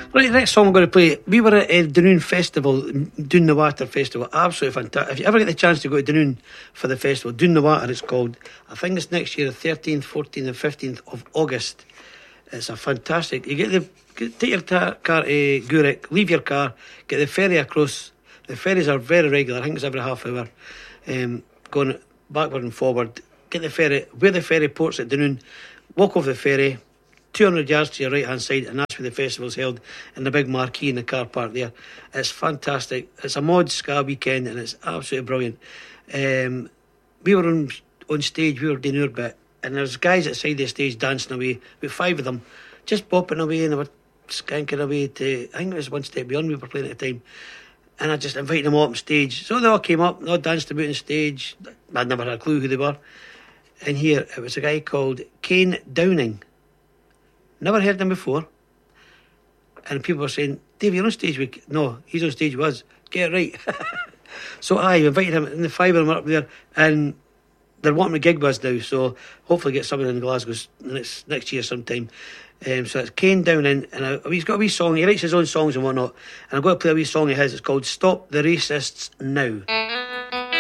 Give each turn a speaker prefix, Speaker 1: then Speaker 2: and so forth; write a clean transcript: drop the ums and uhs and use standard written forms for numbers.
Speaker 1: Right, the next song I'm going to play. We were at Dunoon Festival, Doon the Water Festival. Absolutely fantastic. If you ever get the chance to go to Dunoon for the festival, Doon the Water it's called. I think it's next year, the 13th, 14th and 15th of August. It's a fantastic. You take your car to Gourock, leave your car, get the ferry across. The ferries are very regular. I think it's every half hour. Going backward and forward. Get the ferry, where the ferry ports at Dunoon, walk off the ferry, 200 yards to your right hand side, and that's where the festival's held, in the big marquee in the car park there. It's fantastic. It's a mod ska weekend and it's absolutely brilliant. We were on stage, we were doing our bit, and there's guys outside the stage dancing away, with 5 of them, just bopping away, and they were skanking away to, I think it was One Step Beyond we were playing at the time. And I just invited them up on stage. So they all came up, they all danced about on stage. I never had a clue who they were. And here, it was a guy called Kane Downing. Never heard him before. And people were saying, Dave, you're on stage with... No, he's on stage with us. Get it right. So I invited him, and the 5 of them are up there, and they're wanting to gig with us now, so hopefully get someone in Glasgow next year sometime. So it's Kane Downing, and he's got a wee song. He writes his own songs and whatnot, and I'm going to play a wee song of his. It's called Stop the Racists Now.